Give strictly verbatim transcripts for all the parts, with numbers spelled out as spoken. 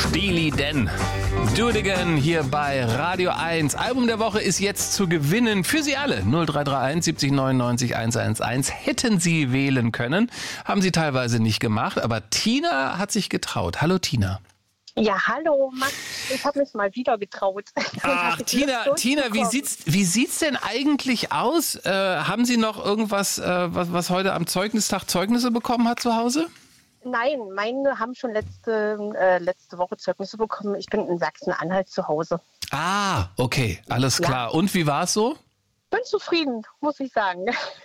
Steely Dan. Do It Again hier bei Radio eins. Album der Woche ist jetzt zu gewinnen für Sie alle. null drei drei eins siebzig neunundneunzig hundertelf. Hätten Sie wählen können, haben Sie teilweise nicht gemacht, aber Tina hat sich getraut. Hallo Tina. Ja, hallo Max, ich habe mich mal wieder getraut. Ach, Tina, Tina, wie sieht's, wie sieht's denn eigentlich aus? Äh, haben Sie noch irgendwas, äh, was, was heute am Zeugnistag Zeugnisse bekommen hat zu Hause? Nein, meine haben schon letzte, äh, letzte Woche Zeugnisse bekommen. Ich bin in Sachsen-Anhalt zu Hause. Ah, okay, alles klar. Ja. Und wie war es so? Bin zufrieden, muss ich sagen.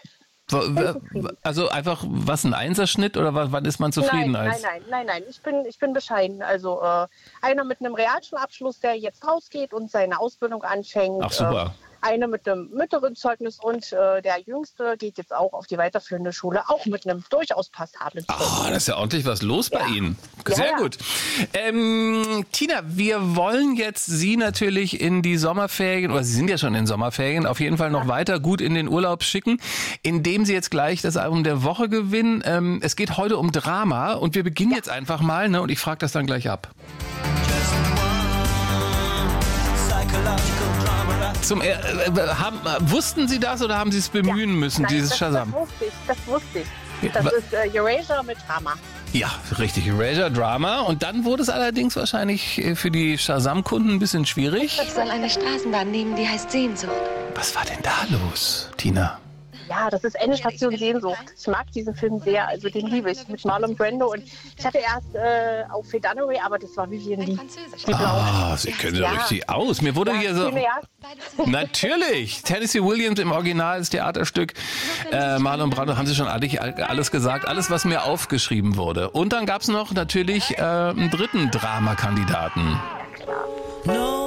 Also einfach, was, ein Einserschnitt oder wann ist man zufrieden? Nein, als? nein, nein, nein, nein, ich bin, ich bin bescheiden. Also äh, einer mit einem Realschulabschluss, der jetzt rausgeht und seine Ausbildung anfängt. Ach, super. Äh, eine mit einem mittleren Zeugnis und äh, der Jüngste geht jetzt auch auf die weiterführende Schule, auch mit einem durchaus passablen Zeugnis. Oh, das ist ja ordentlich was los bei ja. Ihnen. Sehr ja, ja. gut. Ähm, Tina, wir wollen jetzt Sie natürlich in die Sommerferien, oder Sie sind ja schon in Sommerferien, auf jeden Fall noch ja. weiter gut in den Urlaub schicken, indem Sie jetzt gleich das Album der Woche gewinnen. Ähm, es geht heute um Drama und wir beginnen ja. jetzt einfach mal, ne, und ich frage das dann gleich ab. Zum, äh, haben, wussten Sie das oder haben Sie es bemühen ja. müssen, Nein, dieses das, Shazam? Das wusste ich, das wusste ich. Das ist äh, Erasure mit Drama. Ja, richtig, Erasure, Drama. Und dann wurde es allerdings wahrscheinlich für die Shazam-Kunden ein bisschen schwierig. Ich soll eine Straßenbahn nehmen, die heißt Sehnsucht. Was war denn da los, Tina? Ja, das ist Endstation Sehnsucht. Ich mag diesen Film sehr, also den liebe ich, mit Marlon Brando. Und ich hatte erst äh, auf Faye Dunaway, aber das war Vivian Lee. Ah, Sie kennen ja richtig aus. Mir wurde ja, hier so... Natürlich! Tennessee Williams im Original, das Theaterstück. Äh, Marlon Brando, haben Sie schon alles gesagt, alles, was mir aufgeschrieben wurde. Und dann gab es noch natürlich äh, einen dritten Dramakandidaten. Ja, klar.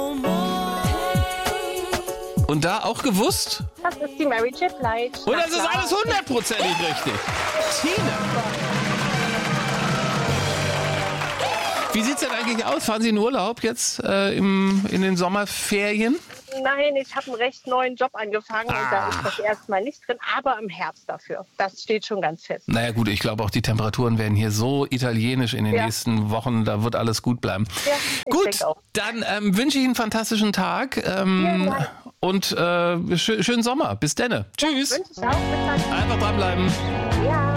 Und da auch gewusst? Das ist die Mary J. Blige. Und das ist alles hundertprozentig richtig. Tina. Wie sieht's denn eigentlich aus? Fahren Sie in Urlaub jetzt äh, im, in den Sommerferien? Nein, ich habe einen recht neuen Job angefangen ah. und da ist das erstmal nicht drin, aber im Herbst dafür. Das steht schon ganz fest. Naja gut, ich glaube auch die Temperaturen werden hier so italienisch in den ja. nächsten Wochen, da wird alles gut bleiben. Ja, ich gut, auch. dann ähm, wünsche ich Ihnen einen fantastischen Tag ähm, ja, und äh, sch- schönen Sommer. Bis denne. Tschüss. Ja, wünsche ich auch. Bis dann. Einfach dranbleiben. Ja.